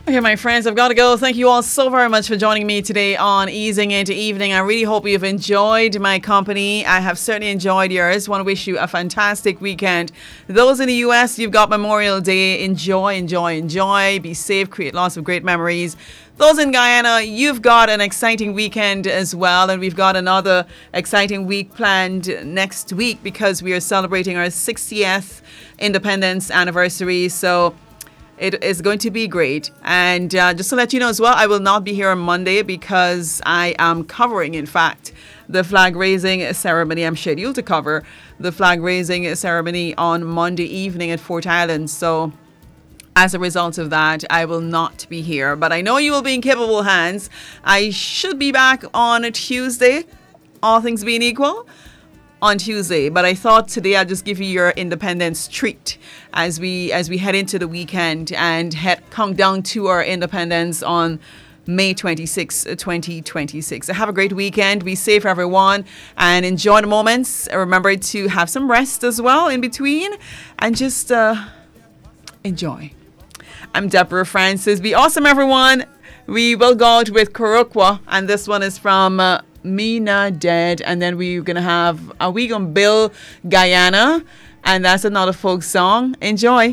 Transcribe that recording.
Okay, my friends, I've got to go. Thank you all so very much for joining me today on Easing into Evening. I really hope you've enjoyed my company. I have certainly enjoyed yours. Want to wish you a fantastic weekend. Those in the US, you've got Memorial Day. Enjoy, enjoy, enjoy. Be safe, create lots of great memories. Those in Guyana, you've got an exciting weekend as well. And we've got another exciting week planned next week because we are celebrating our 60th independence anniversary. So it is going to be great. And just to let you know as well, I will not be here on Monday because I am covering, in fact, the flag raising ceremony. I'm scheduled to cover the flag raising ceremony on Monday evening at Fort Island. So as a result of that, I will not be here. But I know you will be in capable hands. I should be back on a Tuesday, all things being equal, on Tuesday. But I thought today I'll just give you your independence treat as we head into the weekend and count down to our independence on May 26, 2026. So have a great weekend. Be safe, everyone, and enjoy the moments. Remember to have some rest as well in between and just enjoy. I'm Deborah Francis. Be awesome, everyone. We will go out with Kurokwa, and this one is from Mina Dead, and then we're gonna Bill Guyana, and that's another folk song. Enjoy.